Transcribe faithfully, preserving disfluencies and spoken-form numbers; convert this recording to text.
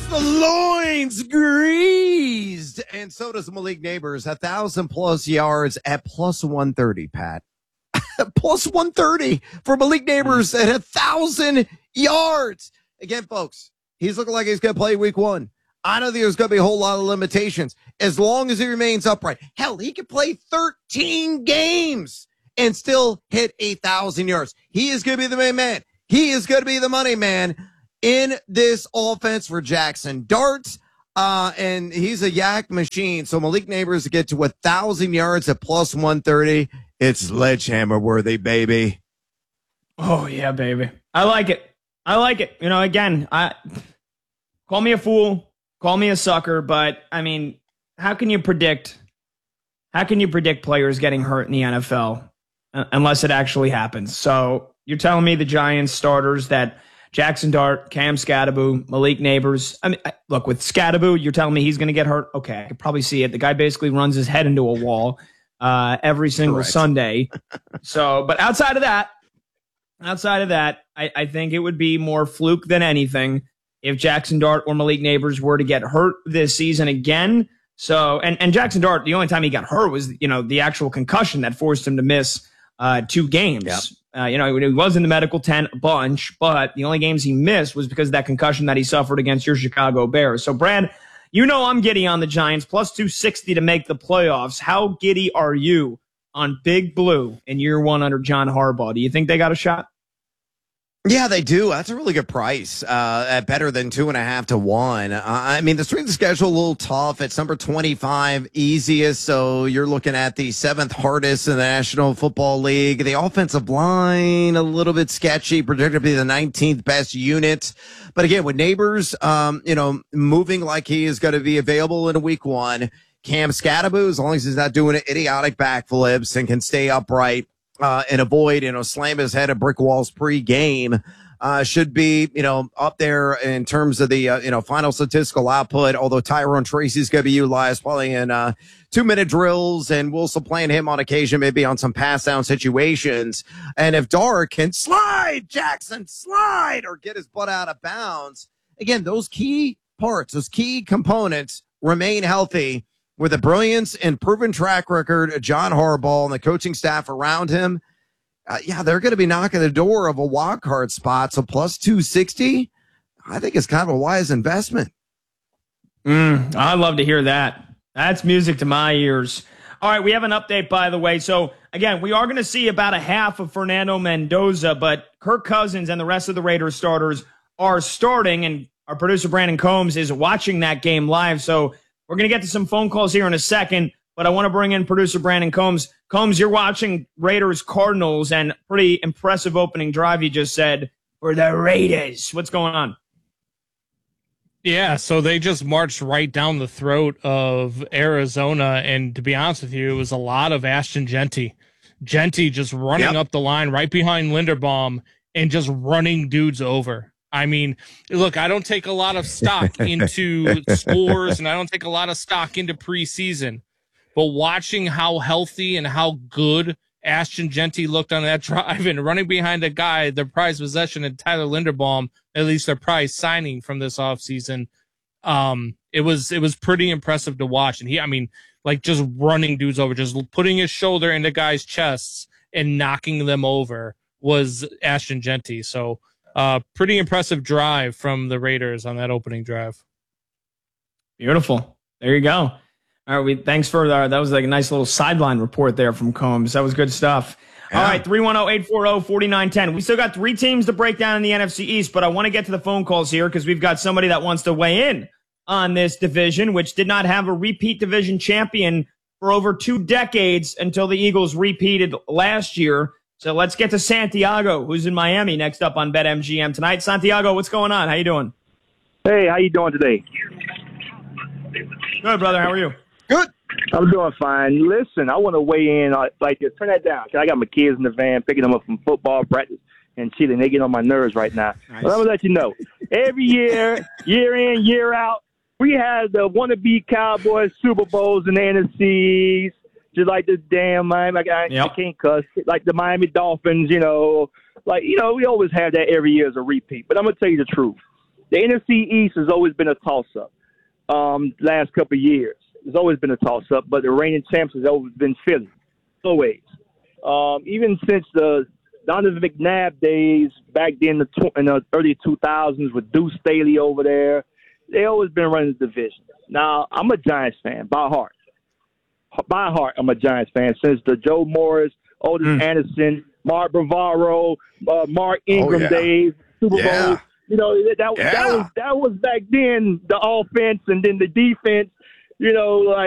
the loins greased. And so does Malik Neighbors. A thousand plus yards at plus one thirty, Pat. Plus one thirty for Malik Neighbors at a thousand yards. Again, folks, he's looking like he's going to play week one. I don't think there's going to be a whole lot of limitations as long as he remains upright. Hell, he could play thirteen games and still hit a thousand yards. He is going to be the main man. He is going to be the money man in this offense for Jackson Dart. Uh, and he's a yak machine. So Malik Neighbors to get to a thousand yards at plus one thirty. It's sledgehammer worthy, baby. Oh yeah, baby. I like it. I like it. You know, again, I call me a fool, call me a sucker, but I mean, how can you predict? How can you predict players getting hurt in the N F L uh, unless it actually happens? So you're telling me the Giants starters that Jackson Dart, Cam Skattebo, Malik Neighbors. I mean, look, with Skattebo, you're telling me he's going to get hurt. Okay, I could probably see it. The guy basically runs his head into a wall uh, every single Correct. Sunday. So, but outside of that, outside of that, I, I think it would be more fluke than anything if Jackson Dart or Malik Neighbors were to get hurt this season again. So, and, and Jackson Dart, the only time he got hurt was, you know, the actual concussion that forced him to miss uh, two games. Yep. Uh, you know, he was in the medical tent a bunch, but the only games he missed was because of that concussion that he suffered against your Chicago Bears. So, Brad, you know I'm giddy on the Giants, plus two sixty to make the playoffs. How giddy are you on Big Blue in year one under John Harbaugh? Do you think they got a shot? Yeah, they do. That's a really good price, uh, at better than two and a half to one. Uh, I mean, the strength of schedule a little tough. It's number twenty-five, easiest. So you're looking at the seventh hardest in the National Football League. The offensive line, a little bit sketchy, predicted to be the nineteenth best unit. But again, with Neighbors, um, you know, moving like he is going to be available in a week one, Cam Skattebo, as long as he's not doing idiotic backflips and can stay upright, Uh, and avoid, you know, slam his head at brick walls pre-game, uh, should be, you know, up there in terms of the, uh, you know, final statistical output, although Tyrone Tracy's going to be utilized probably in uh, two-minute drills, and we'll supplant him on occasion, maybe on some pass-down situations. And if Dart can slide, Jackson, slide, or get his butt out of bounds, again, those key parts, those key components remain healthy. With a brilliance and proven track record of John Harbaugh and the coaching staff around him, uh, yeah, they're going to be knocking the door of a wild card spot. So plus two sixty, I think it's kind of a wise investment. Mm, I'd love to hear that. That's music to my ears. All right, we have an update, by the way. So, again, we are going to see about a half of Fernando Mendoza, but Kirk Cousins and the rest of the Raiders starters are starting, and our producer Brandon Combs is watching that game live. So, we're going to get to some phone calls here in a second, but I want to bring in producer Brandon Combs. Combs, you're watching Raiders Cardinals, and pretty impressive opening drive you just said for the Raiders. What's going on? Yeah, so they just marched right down the throat of Arizona, and to be honest with you, it was a lot of Ashton Genty. Genty just running Yep. up the line right behind Linderbaum and just running dudes over. I mean, look, I don't take a lot of stock into scores, and I don't take a lot of stock into preseason, but watching how healthy and how good Ashton Genty looked on that drive and running behind a guy, their prized possession, and Tyler Linderbaum, at least their prize signing from this offseason, um, it was it was pretty impressive to watch. And he, I mean, like just running dudes over, just putting his shoulder into guys' chests and knocking them over was Ashton Genty. So, Uh, pretty impressive drive from the Raiders on that opening drive. Beautiful. There you go. All right. We thanks for that. That was like a nice little sideline report there from Combs. That was good stuff. Yeah. All right. three one zero, eight four zero, four nine one zero. We still got three teams to break down in the N F C East, but I want to get to the phone calls here because we've got somebody that wants to weigh in on this division, which did not have a repeat division champion for over two decades until the Eagles repeated last year. So let's get to Santiago, who's in Miami, next up on BetMGM tonight. Santiago, what's going on? How you doing? Hey, how you doing today? Good, brother. How are you? Good. I'm doing fine. Listen, I want to weigh in. Uh, like, turn that down. 'Cause I got my kids in the van picking them up from football practice and shit, and they get on my nerves right now. Nice. But I'm going to let you know. Every year, year in, year out, we have the wannabe Cowboys Super Bowls and the N F Cs. Just like the damn Miami, I, Yep. I can't cuss. Like the Miami Dolphins, you know. Like, you know, we always have that every year as a repeat. But I'm going to tell you the truth. the N F C East has always been a toss-up. Um, last couple of years, it's always been a toss-up, but the reigning champs has always been Philly, always. Um, even since the Donovan McNabb days back then in the, tw- in the early two thousands with Deuce Staley over there, they always been running the division. Now, I'm a Giants fan by heart. By heart, I'm a Giants fan since the Joe Morris, Otis mm. Anderson, Mark Bavaro, uh, Mark Ingram oh, yeah. days, Super yeah. Bowl. You know, that, yeah. that was that was back then the offense and then the defense. You know, like.